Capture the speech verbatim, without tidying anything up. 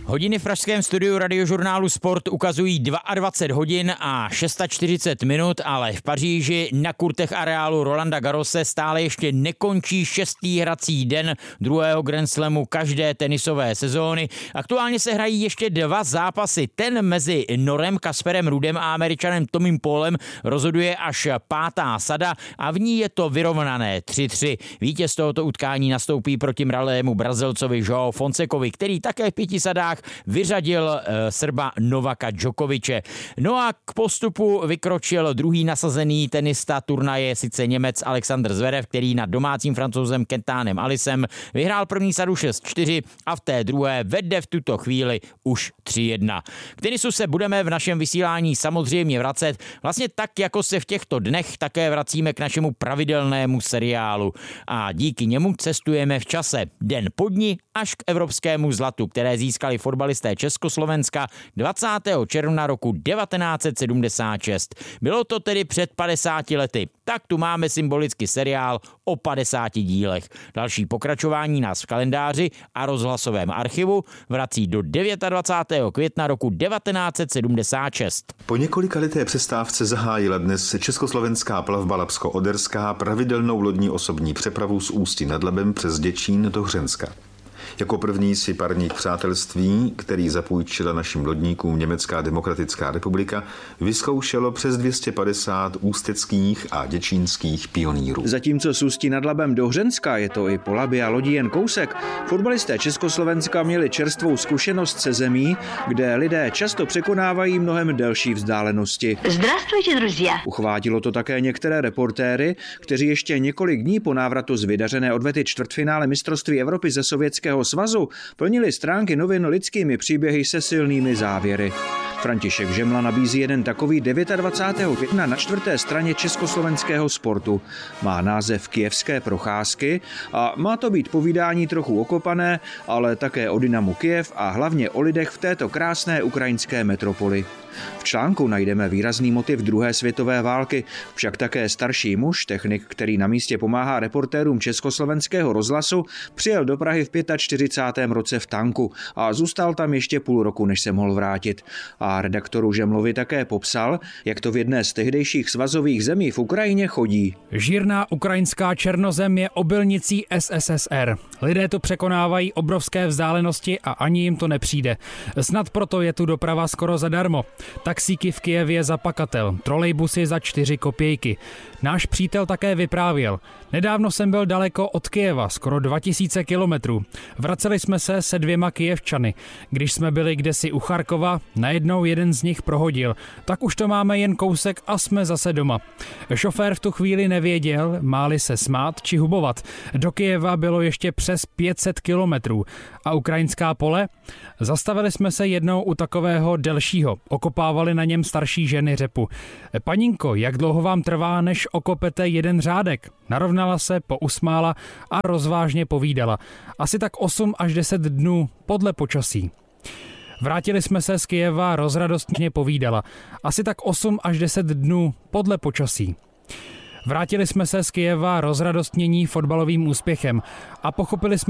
Hodiny v pražském studiu Radiožurnálu Sport ukazují dvacet dva hodin a čtyřicet šest minut, ale v Paříži na kurtech areálu Rolanda Garrose stále ještě nekončí šestý hrací den druhého Grand Slamu každé tenisové sezóny. Aktuálně se hrají ještě dva zápasy. Ten mezi Norem Kasperem Ruudem a Američanem Tomem Paulem rozhoduje až pátá sada a v ní je to vyrovnané tři tři. Vítěz tohoto utkání nastoupí proti mralému Brazilcovi João Fonsecovi, který také v pěti sadách vyřadil uh, Srba Novaka Djokoviče. No a k postupu vykročil druhý nasazený tenista turnaje, sice Němec Alexander Zverev, který nad domácím Francouzem Quentin Alisem vyhrál první sadu šest čtyři a v té druhé vede v tuto chvíli už tři jedna. K tenisu se budeme v našem vysílání samozřejmě vracet, vlastně tak, jako se v těchto dnech také vracíme k našemu pravidelnému seriálu. A díky němu cestujeme v čase den po dni až k evropskému zlatu, které získali fotbalisté Československa dvacátého června roku devatenáct set sedmdesát šest. Bylo to tedy před padesáti lety. Tak tu máme symbolicky seriál o padesáti dílech. Další pokračování nás v kalendáři a rozhlasovém archivu vrací do dvacátého devátého května roku devatenáct set sedmdesát šest. Po několika leté přestávce zahájila dnes československá plavba Labsko-Oderská pravidelnou lodní osobní přepravu z Ústí nad Labem přes Děčín do Hřenska. Jako první si parník přátelství, který zapůjčila našim lodníkům Německá demokratická republika, vyzkoušelo přes dvě stě padesát ústeckých a děčínských pionýrů. Zatímco z Ústí nad Labem do Hřenska je to i po Labě a lodí jen kousek, fotbalisté Československa měli čerstvou zkušenost se zemí, kde lidé často překonávají mnohem delší vzdálenosti. Zdravstvujte, druzia. Uchvátilo to také některé reportéry, kteří ještě několik dní po návratu z vydařené odvety čtvrtfinále mistrovství Evropy ze Sovětského svazu plnili stránky novin lidskými příběhy se silnými závěry. František Žemla nabízí jeden takový dvacátého devátého května na čtvrté straně československého Sportu. Má název Kyjevské procházky a má to být povídání trochu okopané, ale také o Dynamu Kyjev a hlavně o lidech v této krásné ukrajinské metropoli. V článku najdeme výrazný motiv druhé světové války, však také starší muž, technik, který na místě pomáhá reportérům Československého rozhlasu, přijel do Prahy v čtyřicátém pátém roce v tanku a zůstal tam ještě půl roku, než se mohl vrátit. A redaktoru Žemlovi také popsal, jak to v jedné z tehdejších svazových zemí v Ukrajině chodí. Žírná ukrajinská černozem je obilnicí S S S R. Lidé tu překonávají obrovské vzdálenosti a ani jim to nepřijde. Snad proto je tu doprava skoro zadarmo. Taxíky v Kyjevě za pakatel, trolejbusy za čtyři kopějky. Náš přítel také vyprávěl. Nedávno jsem byl daleko od Kyjeva, skoro dva tisíce kilometrů. Vraceli jsme se se dvěma Kyjevčany. Když jsme byli kdesi u Charkova, najednou jeden z nich prohodil. Tak už to máme jen kousek a jsme zase doma. Šofér v tu chvíli nevěděl, máli se smát či hubovat. Do Kyjeva bylo ještě přes pět set kilometrů. A ukrajinská pole? Zastavili jsme se jednou u takového delšího. Okopávali na něm starší ženy řepu. Paninko, jak dlouho vám trvá, než okopete jeden řádek? Narovnala se, pousmála a rozvážně povídala. Asi tak osm až deset dnů podle počasí. Vrátili jsme se z Kyjeva, rozradostně povídala. Asi tak osm až deset dnů podle počasí. Vrátili jsme se z Kyjeva rozradostnění fotbalovým úspěchem a pochopili jsme